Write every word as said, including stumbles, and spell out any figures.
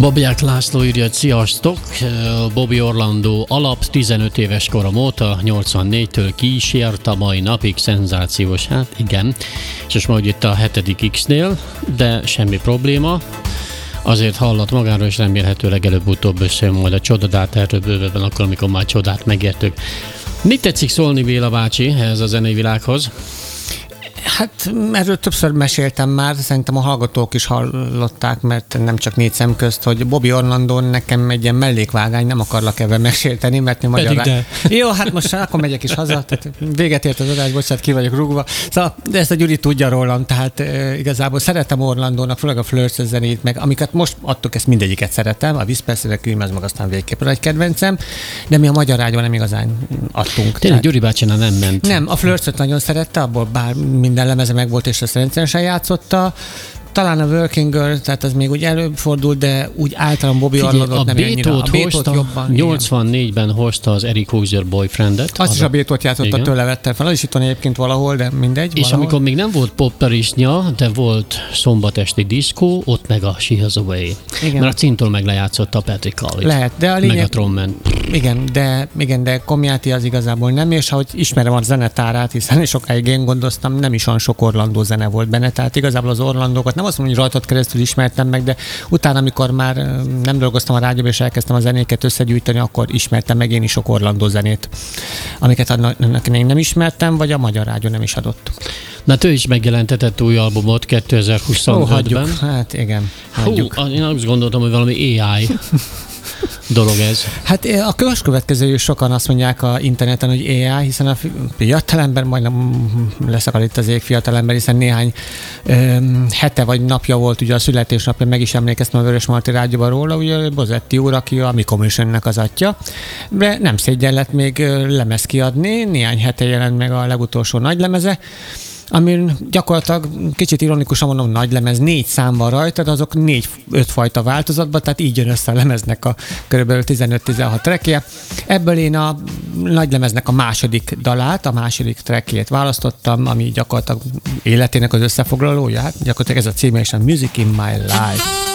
Babják László írja, hogy sziasztok, Bobby Orlando alap tizenöt éves korom óta, nyolcvannégytől kísért a mai napig, szenzációs, hát igen, és most majd itt a hetedik X-nél, de semmi probléma. Azért hallat magáról, és remélhetőleg előbb-utóbb összejön majd a csodadát, erről bővebben akkor, amikor már csodát megértük. Mit tetszik szólni, Béla bácsi, ehhez a zenei világhoz? Hát erről többször meséltem már, szerintem a hallgatók is hallották, mert nem csak négy szem közt, hogy Bobby Orlando nekem egy ilyen mellékvágány, nem akarlak ebben mesélteni, mert mi magyar... de. Jó, hát most akkor megyek is haza, tehát véget ért az adás, bocsánat, ki vagyok rúgva. Szóval, de ezt a Gyuri tudja rólam, tehát e, igazából szeretem Orlandónak, főleg a Flirts zenét, meg amiket most adtok, ezt mindegyiket szeretem, a Whisper, ez meg aztán végképpen egy kedvencem, de mi a magyar rádióban nem igazán adtunk. Tényleg tehát... Gyuri bácsinál nem ment. Nem, a Flirts-öt nagyon szerette, abból bár minden lemeze meg volt, és ezt rendszeresen játszotta. Talán a Working Girl, tehát az még úgy előfordult, de úgy általán Bobby Orlandót nem ennyire. A Bétót jobban. nyolcvannégyben hozta az Eric Hozier boyfriendet. Azt az is a Bétót játszotta, igen. Tőle vettem fel. Az is itt van egyébként valahol, de mindegy. És valahol. amikor még nem volt poptarisnya, de volt szombatesti diszkó, ott meg a She Has a Way. Igen. Mert a cintól meg lejátszotta a Patrick Colley. Lehet, de a lényeg... Meg a Trommen. Igen, de, igen, de Komjáti az igazából nem, és ahogy ismerem a zenetárát, hiszen sokáig én gondoztam, nem is olyan sok Orlandó zene volt benne, tehát igazából az Orlandókat nem azt mondom, hogy rajtad keresztül ismertem meg, de utána, amikor már nem dolgoztam a rádióban, és elkezdtem a zenéket összegyűjteni, akkor ismertem meg én is sok Orlandó zenét, amiket annak én nem ismertem, vagy a magyar rádió nem is adott. Na, ő is megjelentetett új albumot kétezer-huszonötben. Ó, hagyjuk, hát igen, hagyjuk. Hú, én azt gondoltam, hogy valami á i dolog ez. Hát a következő sokan azt mondják a interneten, hogy á i, hiszen a fiatalember, majdnem leszakad itt az ég fiatalember, hiszen néhány öm, hete vagy napja volt ugye a születésnapja, meg is emlékeztem a Vörös Marti Rádióban róla, ugye Bozetti úr, aki a Mi Commissionnek az atya, de nem szégyen lett még lemez kiadni, néhány hete jelent meg a legutolsó nagy lemeze, amin gyakorlatilag kicsit ironikusan mondom, nagy lemez, négy szám van rajta, de azok négy-öt fajta változatban, tehát így jön össze a lemeznek a kb. tizenöt-tizenhat trackje. Ebből én a nagy lemeznek a második dalát, a második trackjét választottam, ami gyakorlatilag életének az összefoglalója, hát gyakorlatilag ez a címe, és a Music in My Life.